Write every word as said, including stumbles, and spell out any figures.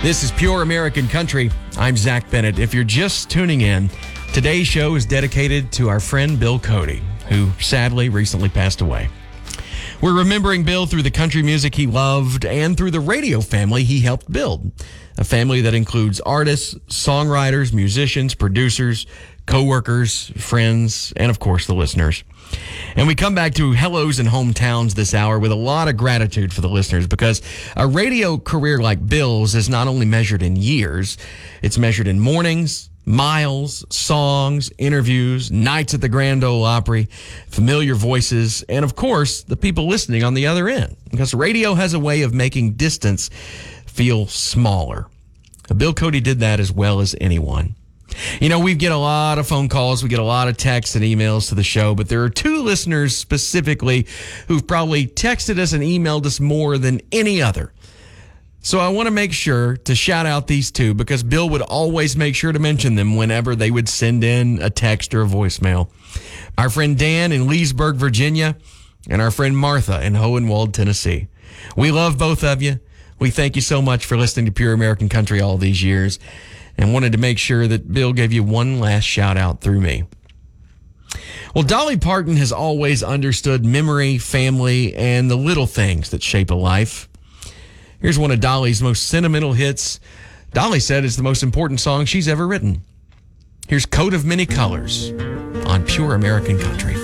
This is Pure American Country. I'm Zach Bennett. If you're just tuning in, today's show is dedicated to our friend Bill Cody, who sadly recently passed away. We're remembering Bill through the country music he loved and through the radio family he helped build. A family that includes artists, songwriters, musicians, producers, co-workers, friends, and of course the listeners. And we come back to hellos and hometowns this hour with a lot of gratitude for the listeners, because a radio career like Bill's is not only measured in years, it's measured in mornings, miles, songs, interviews, nights at the Grand Ole Opry, familiar voices, and of course, the people listening on the other end. Because radio has a way of making distance feel smaller. Bill Cody did that as well as anyone. You know, we get a lot of phone calls, we get a lot of texts and emails to the show, but there are two listeners specifically who've probably texted us and emailed us more than any other. So I want to make sure to shout out these two, because Bill would always make sure to mention them whenever they would send in a text or a voicemail. Our friend Dan in Leesburg, Virginia, and our friend Martha in Hohenwald, Tennessee. We love both of you. We thank you so much for listening to Pure American Country all these years, and wanted to make sure that Bill gave you one last shout out through me. Well, Dolly Parton has always understood memory, family, and the little things that shape a life. Here's one of Dolly's most sentimental hits. Dolly said it's the most important song she's ever written. Here's Coat of Many Colors on Pure American Country.